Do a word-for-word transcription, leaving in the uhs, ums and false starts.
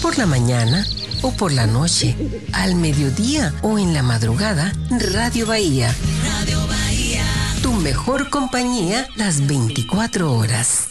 por la mañana o por la noche, al mediodía o en la madrugada, Radio Bahía. Radio Bahía. Tu mejor compañía las veinticuatro horas.